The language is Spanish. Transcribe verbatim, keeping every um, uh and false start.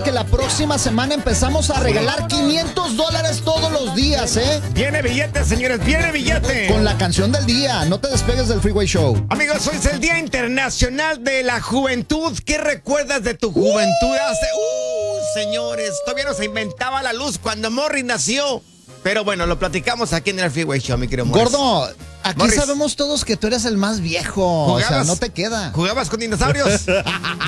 que la próxima semana empezamos a regalar quinientos dólares todos los días, ¿eh? Viene billete, señores, viene billete. Con la canción del día. No te despegues del Freeway Show. Amigos, hoy es el Día Internacional de la Juventud. ¿Qué recuerdas de tu juventud? Hace... Uh, señores, todavía no se inventaba la luz cuando Morris nació. Pero bueno, lo platicamos aquí en el Freeway Show, mi querido Morris. Gordo, aquí Morris, sabemos todos que tú eres el más viejo. O sea, no te queda. ¿Jugabas con dinosaurios?